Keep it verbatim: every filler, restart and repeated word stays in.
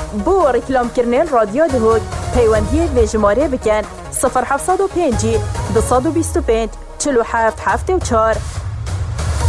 بو رکلام کرنین رادیو دهود پیوندی ویژماره بکن صفر هفتصد و پنج دو بیست و پنج چلو هفت هفت و چهار